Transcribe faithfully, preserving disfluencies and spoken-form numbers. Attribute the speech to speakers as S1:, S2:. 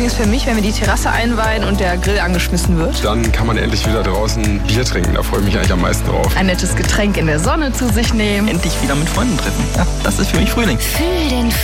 S1: Frühling ist für mich, wenn wir die Terrasse einweihen und der Grill angeschmissen wird.
S2: Dann kann man endlich wieder draußen Bier trinken. Da freue ich mich eigentlich am meisten drauf.
S1: Ein nettes Getränk in der Sonne zu sich nehmen.
S3: Endlich wieder mit Freunden treffen. Ja, das ist für mich Frühling.
S4: Fühl den